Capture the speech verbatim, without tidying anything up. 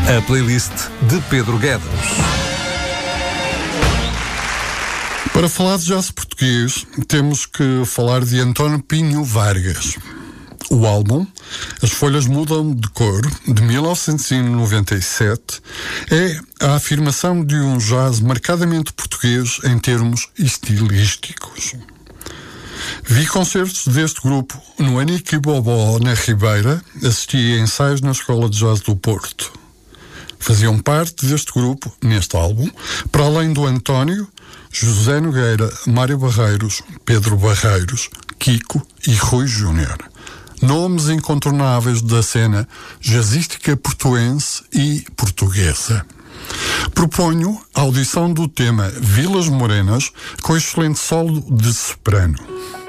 A playlist de Pedro Guedes. Para falar de jazz português, temos que falar de António Pinho Vargas. O álbum As Folhas Mudam de Cor, de mil novecentos e noventa e sete, é a afirmação de um jazz marcadamente português em termos estilísticos. Vi concertos deste grupo no Anique Bobó, na Ribeira, assisti a ensaios na Escola de Jazz do Porto. Faziam parte deste grupo, neste álbum, para além do António, José Nogueira, Mário Barreiros, Pedro Barreiros, Kiko e Rui Júnior. Nomes incontornáveis da cena jazzística portuense e portuguesa. Proponho a audição do tema Vilas Morenas com excelente solo de soprano.